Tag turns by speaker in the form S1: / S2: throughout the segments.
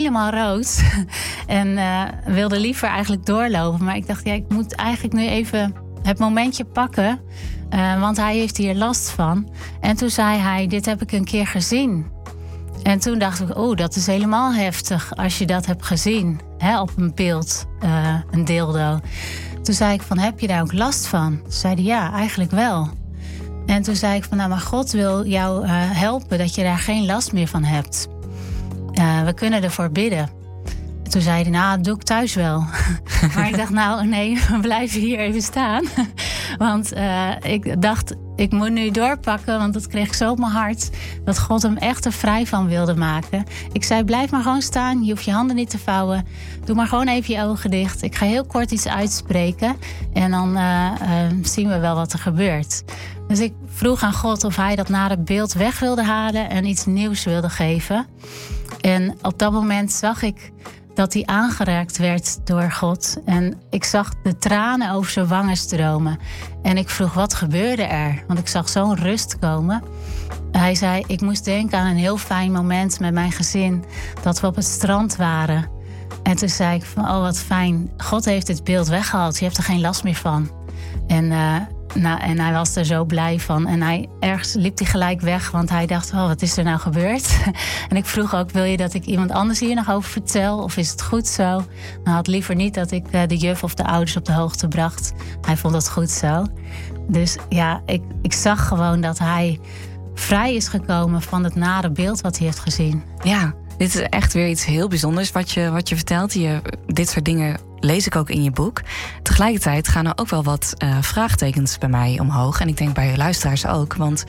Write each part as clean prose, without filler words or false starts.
S1: helemaal rood. En wilde liever eigenlijk doorlopen. Maar ik dacht, ik moet eigenlijk nu even het momentje pakken. Want hij heeft hier last van. En toen zei hij, dit heb ik een keer gezien. En toen dacht ik, dat is helemaal heftig als je dat hebt gezien. Op een beeld, een dildo. Toen zei ik van, heb je daar ook last van? Toen zei hij, ja, eigenlijk wel. En toen zei ik van, maar God wil jou helpen dat je daar geen last meer van hebt. We kunnen ervoor bidden. Toen zei hij, dat doe ik thuis wel. Maar ik dacht, nee, we blijven hier even staan. Want ik dacht, ik moet nu doorpakken, want dat kreeg ik zo op mijn hart. Dat God hem echt er vrij van wilde maken. Ik zei, blijf maar gewoon staan. Je hoeft je handen niet te vouwen. Doe maar gewoon even je ogen dicht. Ik ga heel kort iets uitspreken. En dan zien we wel wat er gebeurt. Dus ik vroeg aan God of hij dat nare beeld weg wilde halen en iets nieuws wilde geven. En op dat moment zag ik dat hij aangeraakt werd door God. En ik zag de tranen over zijn wangen stromen. En ik vroeg, wat gebeurde er? Want ik zag zo'n rust komen. Hij zei, ik moest denken aan een heel fijn moment met mijn gezin. Dat we op het strand waren. En toen zei ik van, wat fijn. God heeft dit beeld weggehaald. Je hebt er geen last meer van. En hij was er zo blij van. En ergens liep hij gelijk weg. Want hij dacht, wat is er nou gebeurd? En ik vroeg ook, wil je dat ik iemand anders hier nog over vertel? Of is het goed zo? Nou, had liever niet dat ik de juf of de ouders op de hoogte bracht. Hij vond het goed zo. Dus ja, ik zag gewoon dat hij vrij is gekomen van het nare beeld wat hij heeft gezien.
S2: Ja, dit is echt weer iets heel bijzonders wat je vertelt. Dit soort dingen lees ik ook in je boek. Tegelijkertijd gaan er ook wel wat vraagtekens bij mij omhoog. En ik denk bij je luisteraars ook. Want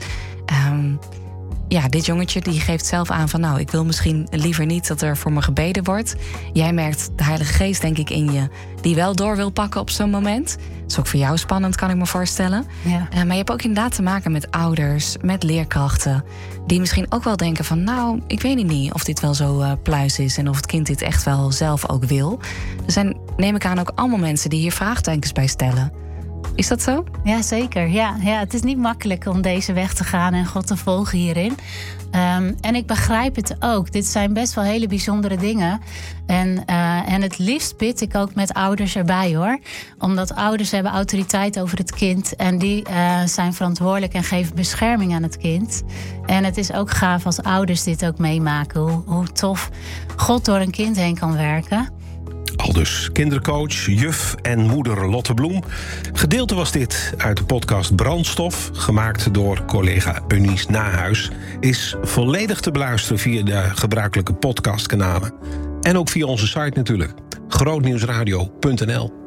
S2: dit jongetje die geeft zelf aan van, ik wil misschien liever niet dat er voor me gebeden wordt. Jij merkt de Heilige Geest, denk ik, in je, die wel door wil pakken op zo'n moment. Dat is ook voor jou spannend, kan ik me voorstellen.
S1: Ja.
S2: Maar je hebt ook inderdaad te maken met ouders, met leerkrachten, die misschien ook wel denken van, ik weet niet of dit wel zo pluis is en of het kind dit echt wel zelf ook wil. Er zijn, neem ik aan, ook allemaal mensen die hier vraagtekens bij stellen. Is dat zo?
S1: Ja, zeker. Ja, het is niet makkelijk om deze weg te gaan en God te volgen hierin. En ik begrijp het ook. Dit zijn best wel hele bijzondere dingen. En het liefst bid ik ook met ouders erbij, hoor. Omdat ouders hebben autoriteit over het kind. En die zijn verantwoordelijk en geven bescherming aan het kind. En het is ook gaaf als ouders dit ook meemaken. Hoe tof God door een kind heen kan werken.
S3: Aldus kindercoach, juf en moeder Lotte Bloem. Gedeelte was dit uit de podcast Brandstof, gemaakt door collega Eunice Nahuis. Is volledig te beluisteren via de gebruikelijke podcastkanalen. En ook via onze site natuurlijk, grootnieuwsradio.nl.